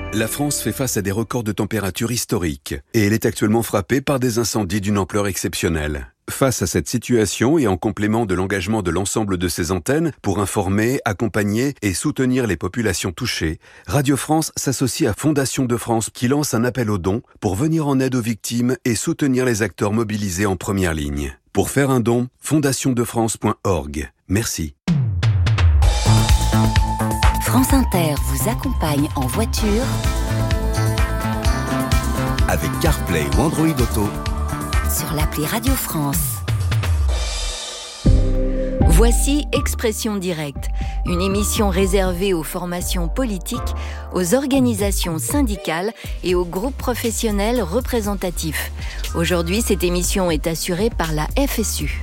La France fait face à des records de température historiques et elle est actuellement frappée par des incendies d'une ampleur exceptionnelle. Face à cette situation et en complément de l'engagement de l'ensemble de ses antennes pour informer, accompagner et soutenir les populations touchées, Radio France s'associe à Fondation de France qui lance un appel aux dons pour venir en aide aux victimes et soutenir les acteurs mobilisés en première ligne. Pour faire un don, fondationdefrance.org. Merci. France Inter vous accompagne en voiture avec CarPlay ou Android Auto sur l'appli Radio France. Voici Expression Directe, une émission réservée aux formations politiques, aux organisations syndicales et aux groupes professionnels représentatifs. Aujourd'hui, cette émission est assurée par la FSU.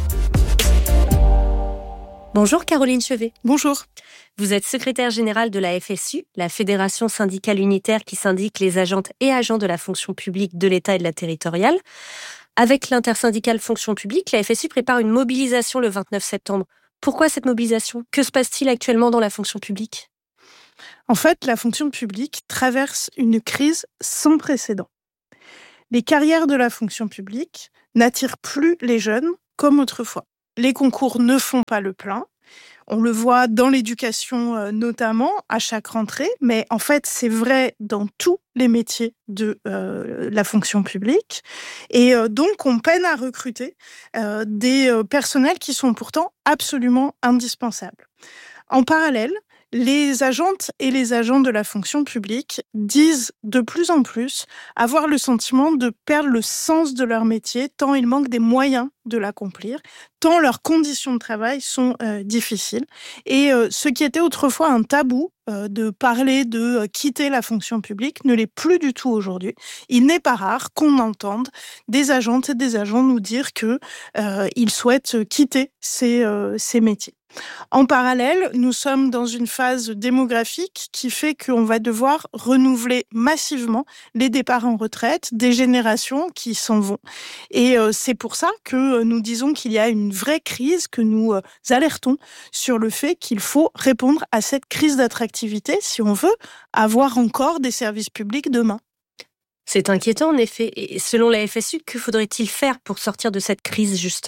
Bonjour Caroline Chevet. Bonjour. Vous êtes secrétaire générale de la FSU, la Fédération syndicale unitaire qui syndique les agentes et agents de la fonction publique de l'État et de la territoriale. Avec l'intersyndicale fonction publique, la FSU prépare une mobilisation le 29 septembre. Pourquoi cette mobilisation ? Que se passe-t-il actuellement dans la fonction publique ? En fait, la fonction publique traverse une crise sans précédent. Les carrières de la fonction publique n'attirent plus les jeunes comme autrefois. Les concours ne font pas le plein. On le voit dans l'éducation notamment, à chaque rentrée, mais en fait, c'est vrai dans tous les métiers de la fonction publique. Et donc, on peine à recruter des personnels qui sont pourtant absolument indispensables. En parallèle, les agentes et les agents de la fonction publique disent de plus en plus avoir le sentiment de perdre le sens de leur métier, tant il manque des moyens de l'accomplir, tant leurs conditions de travail sont difficiles. Et ce qui était autrefois un tabou, de parler de quitter la fonction publique, ne l'est plus du tout aujourd'hui. Il n'est pas rare qu'on entende des agentes et des agents nous dire qu'ils souhaitent quitter ces métiers. En parallèle, nous sommes dans une phase démographique qui fait qu'on va devoir renouveler massivement les départs en retraite des générations qui s'en vont. Et c'est pour ça que nous disons qu'il y a une vraie crise, que nous alertons sur le fait qu'il faut répondre à cette crise d'attractivité si on veut avoir encore des services publics demain. C'est inquiétant en effet. Et selon la FSU, que faudrait-il faire pour sortir de cette crise justement ?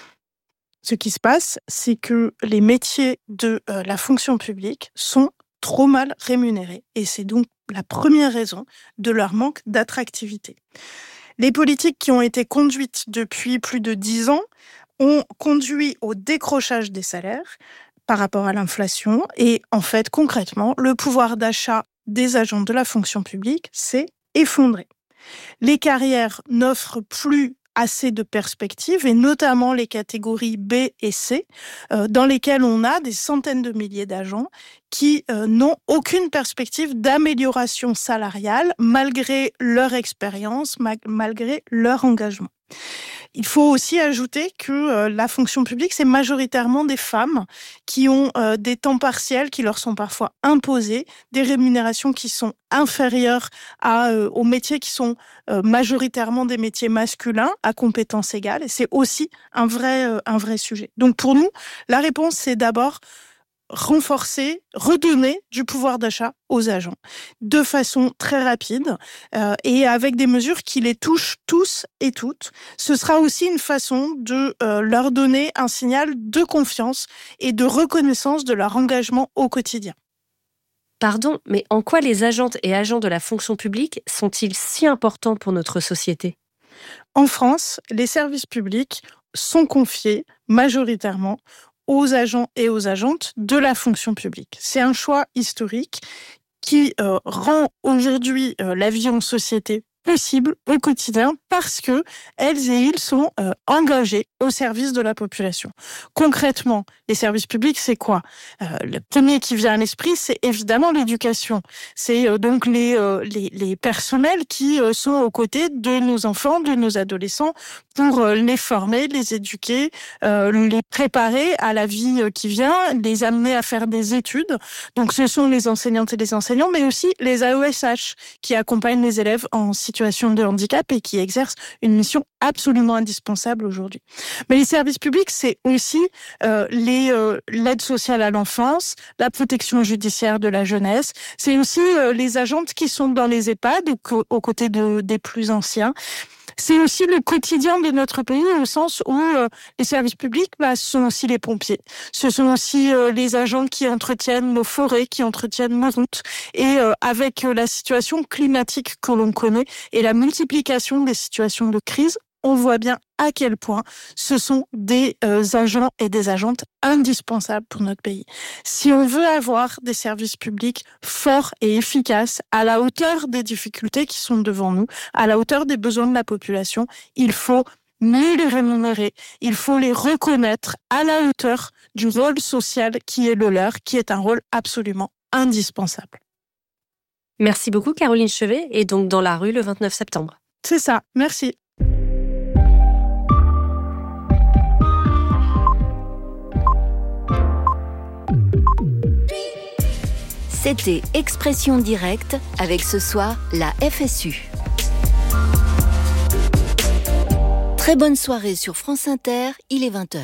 Ce qui se passe, c'est que les métiers de la fonction publique sont trop mal rémunérés. Et c'est donc la première raison de leur manque d'attractivité. Les politiques qui ont été conduites depuis plus de 10 ans ont conduit au décrochage des salaires par rapport à l'inflation. Et en fait, concrètement, le pouvoir d'achat des agents de la fonction publique s'est effondré. Les carrières n'offrent plus assez de perspectives, et notamment les catégories B et C, dans lesquelles on a des centaines de milliers d'agents qui n'ont aucune perspective d'amélioration salariale malgré leur expérience, malgré leur engagement. Il faut aussi ajouter que la fonction publique, c'est majoritairement des femmes qui ont des temps partiels qui leur sont parfois imposés, des rémunérations qui sont inférieures aux métiers qui sont majoritairement des métiers masculins à compétences égales. Et c'est aussi un vrai sujet. Donc pour nous, la réponse, c'est d'abord renforcer, redonner du pouvoir d'achat aux agents de façon très rapide et avec des mesures qui les touchent tous et toutes. Ce sera aussi une façon de leur donner un signal de confiance et de reconnaissance de leur engagement au quotidien. Pardon, mais en quoi les agentes et agents de la fonction publique sont-ils si importants pour notre société ? En France, les services publics sont confiés majoritairement aux agents et aux agentes de la fonction publique. C'est un choix historique qui rend aujourd'hui la vie en société possible au quotidien parce que elles et ils sont engagés au service de la population. Concrètement, les services publics, c'est quoi ? Le premier qui vient à l'esprit, c'est évidemment l'éducation. C'est donc les personnels qui sont aux côtés de nos enfants, de nos adolescents, pour les former, les éduquer, les préparer à la vie qui vient, les amener à faire des études. Donc ce sont les enseignantes et les enseignants, mais aussi les AESH qui accompagnent les élèves en situation situation de handicap et qui exercent une mission absolument indispensable aujourd'hui. Mais les services publics, c'est aussi l'aide sociale à l'enfance, la protection judiciaire de la jeunesse, c'est aussi les agentes qui sont dans les EHPAD aux côtés des plus anciens. C'est aussi le quotidien de notre pays au sens où les services publics, ce sont aussi les pompiers. Ce sont aussi les agents qui entretiennent nos forêts, qui entretiennent nos routes. Et avec la situation climatique que l'on connaît et la multiplication des situations de crise, on voit bien à quel point ce sont des agents et des agentes indispensables pour notre pays. Si on veut avoir des services publics forts et efficaces, à la hauteur des difficultés qui sont devant nous, à la hauteur des besoins de la population, il faut mieux les rémunérer, il faut les reconnaître à la hauteur du rôle social qui est le leur, qui est un rôle absolument indispensable. Merci beaucoup Caroline Chevet, et donc dans la rue le 29 septembre. C'est ça, merci. C'était Expression directe avec ce soir la FSU. Très bonne soirée sur France Inter, il est 20h.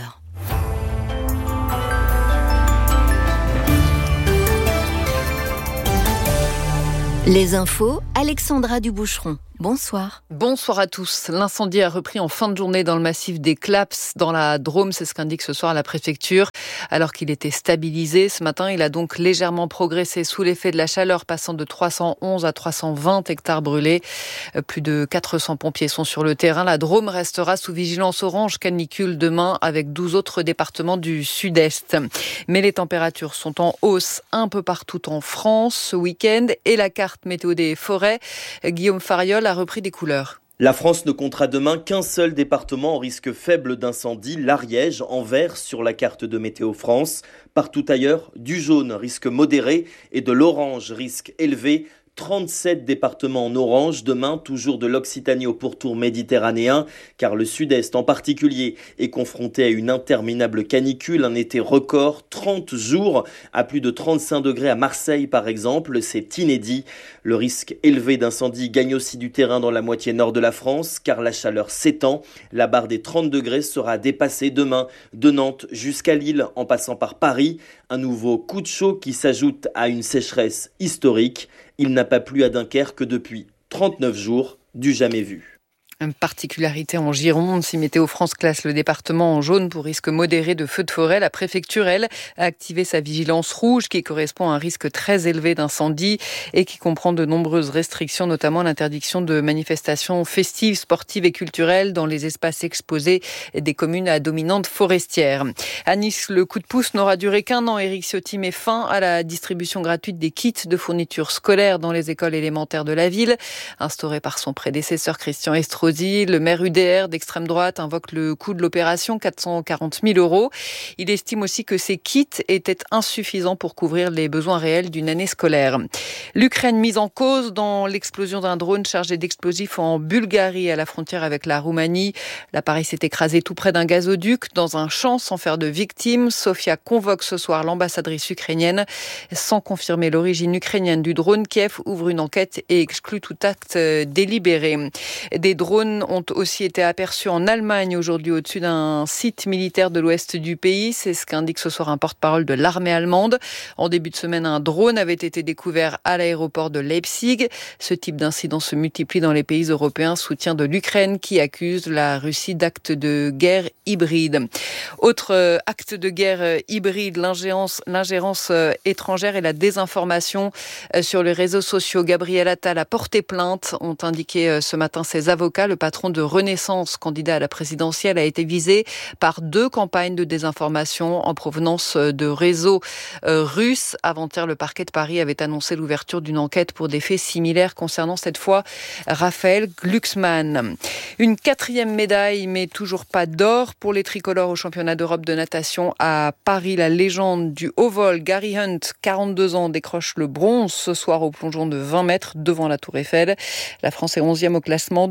Les infos, Alexandra Duboucheron. Bonsoir. Bonsoir à tous. L'incendie a repris en fin de journée dans le massif des Claps, dans la Drôme, c'est ce qu'indique ce soir la préfecture. Alors qu'il était stabilisé, ce matin, il a donc légèrement progressé sous l'effet de la chaleur, passant de 311 à 320 hectares brûlés. Plus de 400 pompiers sont sur le terrain. La Drôme restera sous vigilance orange canicule demain avec 12 autres départements du sud-est. Mais les températures sont en hausse un peu partout en France ce week-end et la carte météo des forêts, Guillaume Fariol, a repris des couleurs. La France ne comptera demain qu'un seul département en risque faible d'incendie, l'Ariège, en vert sur la carte de Météo France. Partout ailleurs, du jaune, risque modéré, et de l'orange, risque élevé. 37 départements en orange, demain toujours de l'Occitanie au pourtour méditerranéen, car le sud-est en particulier est confronté à une interminable canicule, un été record, 30 jours à plus de 35 degrés à Marseille par exemple, c'est inédit. Le risque élevé d'incendie gagne aussi du terrain dans la moitié nord de la France, car la chaleur s'étend. La barre des 30 degrés sera dépassée demain, de Nantes jusqu'à Lille, en passant par Paris. Un nouveau coup de chaud qui s'ajoute à une sécheresse historique. Il n'a pas plu à Dunkerque depuis 39 jours, du jamais vu. Une particularité en Gironde, si Météo France classe le département en jaune pour risque modéré de feux de forêt, la préfecture, elle, a activé sa vigilance rouge qui correspond à un risque très élevé d'incendie et qui comprend de nombreuses restrictions, notamment l'interdiction de manifestations festives, sportives et culturelles dans les espaces exposés des communes à dominante forestière. À Nice, le coup de pouce n'aura duré qu'un an. Éric Ciotti met fin à la distribution gratuite des kits de fourniture scolaire dans les écoles élémentaires de la ville, instaurée par son prédécesseur Christian Estrosi. Le maire UDR d'extrême droite invoque le coût de l'opération, 440 000 €. Il estime aussi que ces kits étaient insuffisants pour couvrir les besoins réels d'une année scolaire. L'Ukraine mise en cause dans l'explosion d'un drone chargé d'explosifs en Bulgarie, à la frontière avec la Roumanie. L'appareil s'est écrasé tout près d'un gazoduc, dans un champ, sans faire de victimes. Sofia convoque ce soir l'ambassadrice ukrainienne. Sans confirmer l'origine ukrainienne du drone, Kiev ouvre une enquête et exclut tout acte délibéré. Des drones ont aussi été aperçus en Allemagne aujourd'hui au-dessus d'un site militaire de l'ouest du pays. C'est ce qu'indique ce soir un porte-parole de l'armée allemande. En début de semaine, un drone avait été découvert à l'aéroport de Leipzig. Ce type d'incident se multiplie dans les pays européens, soutien de l'Ukraine qui accuse la Russie d'actes de guerre hybride. Autre acte de guerre hybride, l'ingérence étrangère et la désinformation sur les réseaux sociaux. Gabriel Attal a porté plainte, ont indiqué ce matin ses avocats. Le patron de Renaissance, candidat à la présidentielle, a été visé par 2 campagnes de désinformation en provenance de réseaux russes. Avant-hier, le parquet de Paris avait annoncé l'ouverture d'une enquête pour des faits similaires concernant cette fois Raphaël Glucksmann. Une 4e médaille, mais toujours pas d'or pour les tricolores au championnat d'Europe de natation à Paris. La légende du haut vol, Gary Hunt, 42 ans, décroche le bronze ce soir au plongeon de 20 mètres devant la Tour Eiffel. La France est 11e au classement, dominée par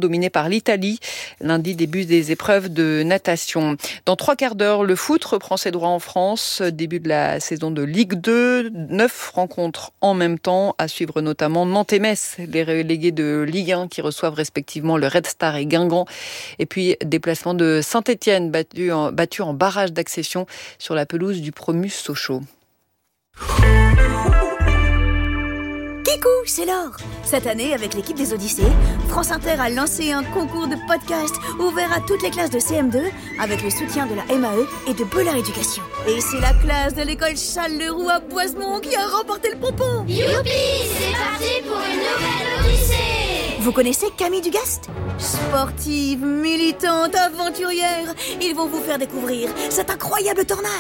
l'Italie. Lundi, début des épreuves de natation. Dans 3 quarts d'heure, le foot reprend ses droits en France. Début de la saison de Ligue 2. 9 rencontres en même temps. À suivre notamment Nantes et Metz, les relégués de Ligue 1 qui reçoivent respectivement le Red Star et Guingamp. Et puis, déplacement de Saint-Étienne battu en barrage d'accession sur la pelouse du promu Sochaux. Kikou, c'est Laure. Cette année, avec l'équipe des Odyssées, France Inter a lancé un concours de podcast ouvert à toutes les classes de CM2 avec le soutien de la MAE et de Bellard Éducation. Et c'est la classe de l'école Charles-Leroux à Boisemont qui a remporté le pompon. Youpi, c'est parti pour une nouvelle Odyssée. Vous connaissez Camille Dugast ? Sportive, militante, aventurière, ils vont vous faire découvrir cette incroyable tornade.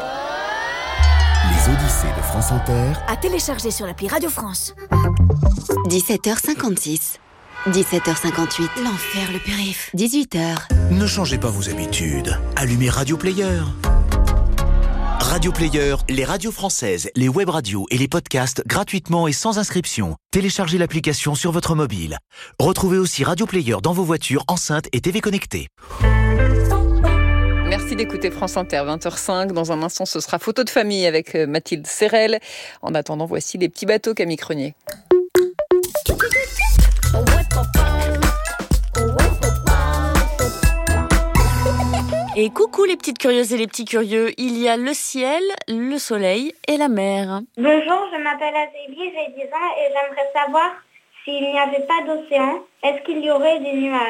Les Odyssées de France Inter. À télécharger sur l'appli Radio France. 17h56. 17h58. L'enfer, le périph'. 18h. Ne changez pas vos habitudes. Allumez Radio Player. Radio Player, les radios françaises, les web radios et les podcasts gratuitement et sans inscription. Téléchargez l'application sur votre mobile. Retrouvez aussi Radio Player dans vos voitures, enceintes et TV connectées. Merci d'écouter France Inter, 20h05. Dans un instant, ce sera photo de famille avec Mathilde Serrel. En attendant, voici les petits bateaux Camille Crenier. Et coucou les petites curieuses et les petits curieux, il y a le ciel, le soleil et la mer. Bonjour, je m'appelle Azélie, j'ai 10 ans et j'aimerais savoir s'il n'y avait pas d'océan, est-ce qu'il y aurait des nuages ?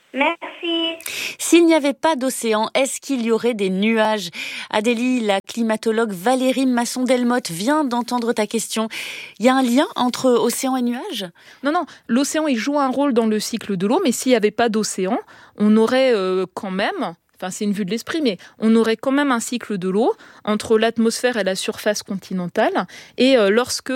Merci. S'il n'y avait pas d'océan, est-ce qu'il y aurait des nuages ? Adélie, la climatologue Valérie Masson-Delmotte vient d'entendre ta question. Il y a un lien entre océan et nuages ? Non, l'océan il joue un rôle dans le cycle de l'eau, mais s'il n'y avait pas d'océan, on aurait quand même... Enfin, c'est une vue de l'esprit, mais on aurait quand même un cycle de l'eau entre l'atmosphère et la surface continentale. Et lorsque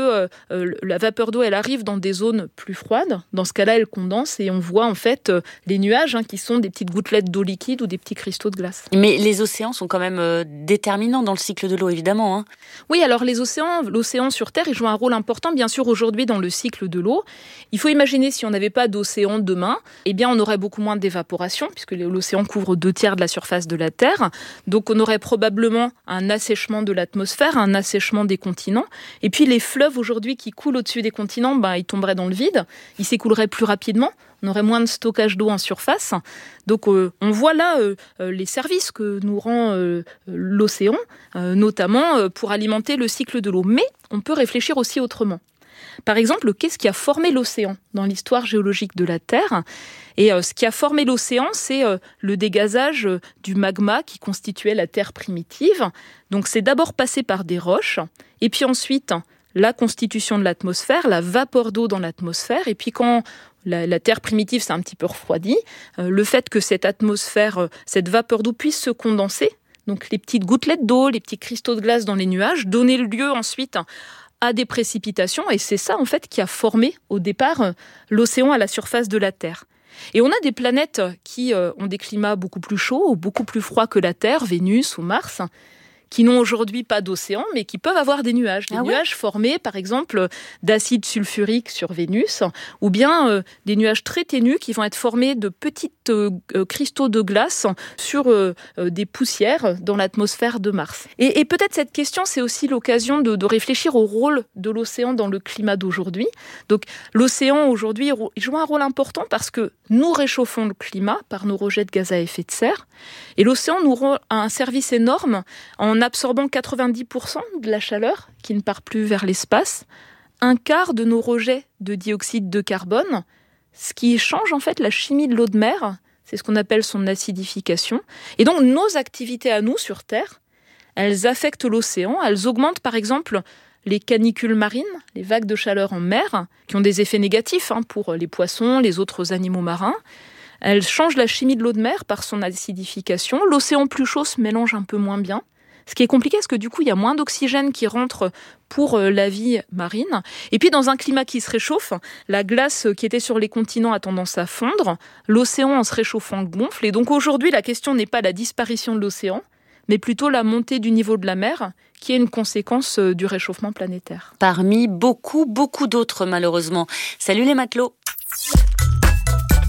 la vapeur d'eau elle arrive dans des zones plus froides, dans ce cas-là, elle condense et on voit en fait les nuages qui sont des petites gouttelettes d'eau liquide ou des petits cristaux de glace. Mais les océans sont quand même déterminants dans le cycle de l'eau, évidemment. Oui, alors l'océan sur Terre, il joue un rôle important, bien sûr, aujourd'hui dans le cycle de l'eau. Il faut imaginer si on n'avait pas d'océan demain, eh bien, on aurait beaucoup moins d'évaporation, puisque l'océan couvre 2/3 de la surface de la Terre. Donc, on aurait probablement un assèchement de l'atmosphère, un assèchement des continents. Et puis, les fleuves aujourd'hui qui coulent au-dessus des continents, ils tomberaient dans le vide. Ils s'écouleraient plus rapidement. On aurait moins de stockage d'eau en surface. Donc, on voit là les services que nous rend l'océan, notamment pour alimenter le cycle de l'eau. Mais on peut réfléchir aussi autrement. Par exemple, qu'est-ce qui a formé l'océan dans l'histoire géologique de la Terre ? Et ce qui a formé l'océan, c'est le dégazage du magma qui constituait la Terre primitive. Donc c'est d'abord passé par des roches, et puis ensuite la constitution de l'atmosphère, la vapeur d'eau dans l'atmosphère, et puis quand la Terre primitive s'est un petit peu refroidie, le fait que cette atmosphère, cette vapeur d'eau puisse se condenser, donc les petites gouttelettes d'eau, les petits cristaux de glace dans les nuages, donner lieu ensuite à des précipitations, et c'est ça en fait qui a formé au départ l'océan à la surface de la Terre. Et on a des planètes qui ont des climats beaucoup plus chauds ou beaucoup plus froids que la Terre, Vénus ou Mars, qui n'ont aujourd'hui pas d'océan, mais qui peuvent avoir des nuages. Des nuages formés, par exemple, d'acide sulfurique sur Vénus, ou bien des nuages très ténus qui vont être formés de petits cristaux de glace sur des poussières dans l'atmosphère de Mars. Et peut-être cette question, c'est aussi l'occasion de réfléchir au rôle de l'océan dans le climat d'aujourd'hui. Donc l'océan, aujourd'hui, il joue un rôle important parce que nous réchauffons le climat par nos rejets de gaz à effet de serre. Et l'océan nous rend un service énorme en absorbant 90% de la chaleur qui ne part plus vers l'espace, un quart de nos rejets de dioxyde de carbone, ce qui change en fait la chimie de l'eau de mer, c'est ce qu'on appelle son acidification. Et donc nos activités à nous sur Terre, elles affectent l'océan, elles augmentent par exemple les canicules marines, les vagues de chaleur en mer, qui ont des effets négatifs pour les poissons, les autres animaux marins. Elles changent la chimie de l'eau de mer par son acidification. L'océan plus chaud se mélange un peu moins bien. Ce qui est compliqué, parce que du coup, il y a moins d'oxygène qui rentre pour la vie marine. Et puis, dans un climat qui se réchauffe, la glace qui était sur les continents a tendance à fondre. L'océan, en se réchauffant, gonfle. Et donc, aujourd'hui, la question n'est pas la disparition de l'océan, mais plutôt la montée du niveau de la mer, qui est une conséquence du réchauffement planétaire. Parmi beaucoup d'autres, malheureusement. Salut les matelots.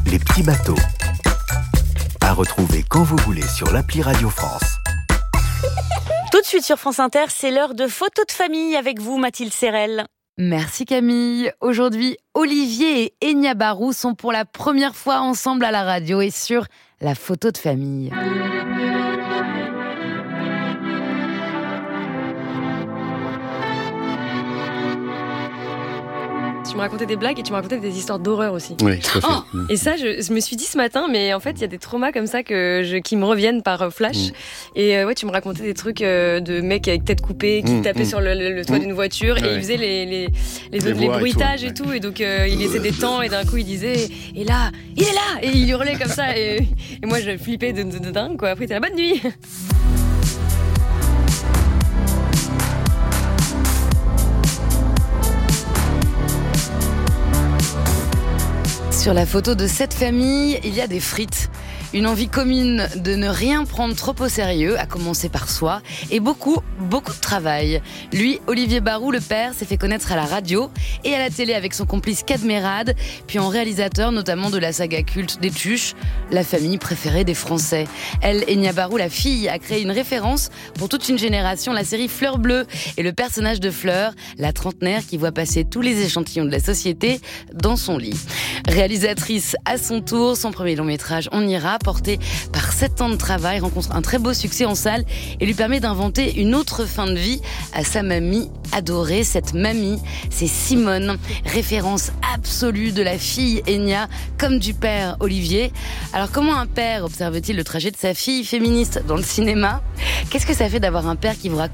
les petits bateaux. À retrouver quand vous voulez sur l'appli Radio France. Tout de suite sur France Inter, c'est l'heure de photos de famille avec vous, Mathilde Serrel. Merci Camille. Aujourd'hui, Olivier et Enya Barou sont pour la première fois ensemble à la radio et sur la photo de famille. Tu me racontais des blagues et tu me racontais des histoires d'horreur aussi. Oui, tout à fait. Et ça, je me suis dit ce matin, mais en fait, il y a des traumas comme ça qui me reviennent par flash. Et ouais, tu me racontais des trucs de mecs avec tête coupée qui tapaient sur le toit d'une voiture et ils faisaient les bruitages et tout. Et donc, il laissait des temps et d'un coup, il disait « Et là, il est là !» Et il hurlait comme ça. Et moi, je flippais de dingue, quoi. Après, c'était la bonne nuit. Sur la photo de cette famille, il y a des frites. Une envie commune de ne rien prendre trop au sérieux, à commencer par soi, et beaucoup de travail. Lui, Olivier Barou, le père, s'est fait connaître à la radio et à la télé avec son complice Cadmerade, puis en réalisateur notamment de la saga culte des Tuches, la famille préférée des Français. Elle, Enya Barou, la fille, a créé une référence pour toute une génération, la série Fleur Bleue, et le personnage de Fleur, la trentenaire qui voit passer tous les échantillons de la société dans son lit. Réalisatrice à son tour, son premier long métrage On ira, porté par 7 ans de travail, rencontre un très beau succès en salle et lui permet d'inventer une autre fin de vie à sa mamie adorée. Cette mamie, c'est Simone, référence absolue de la fille Enya comme du père Olivier. Alors comment un père observe-t-il le trajet de sa fille féministe dans le cinéma ? Qu'est-ce que ça fait d'avoir un père qui vous raconte